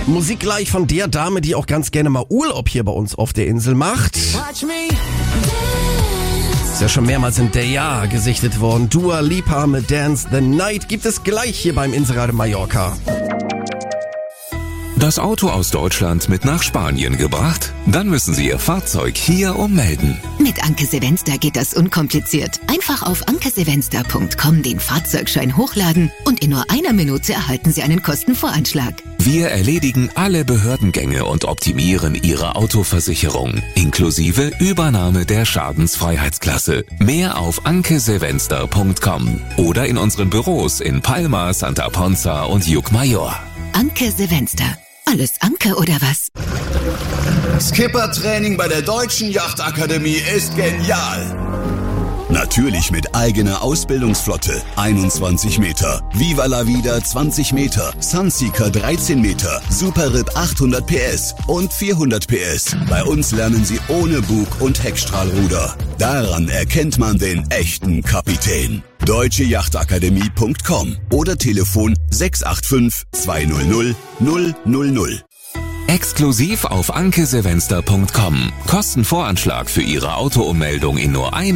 Musik gleich von der Dame, die auch ganz gerne mal Urlaub hier bei uns auf der Insel macht. Ist ja schon mehrmals in der Jahr gesichtet worden. Dua Lipa mit Dance the Night gibt es gleich hier beim Inseradio Mallorca. Das Auto aus Deutschland mit nach Spanien gebracht? Dann müssen Sie Ihr Fahrzeug hier ummelden. Mit Anke Sevenster geht das unkompliziert. Einfach auf ankesevenster.com den Fahrzeugschein hochladen und in nur einer Minute erhalten Sie einen Kostenvoranschlag. Wir erledigen alle Behördengänge und optimieren Ihre Autoversicherung, inklusive Übernahme der Schadensfreiheitsklasse. Mehr auf ankesevenster.com oder in unseren Büros in Palma, Santa Ponza und Llucmajor. Anke Sevenster. Alles Anke oder was? Skippertraining bei der Deutschen Yachtakademie ist genial. Natürlich mit eigener Ausbildungsflotte. 21 Meter, Viva la Vida 20 Meter, Sunseeker 13 Meter, Super Rip 800 PS und 400 PS. Bei uns lernen Sie ohne Bug- und Heckstrahlruder. Daran erkennt man den echten Kapitän. deutscheyachtakademie.com oder Telefon 685 200 000. Exklusiv auf ankesevenster.com. Kostenvoranschlag für Ihre Autoummeldung in nur einer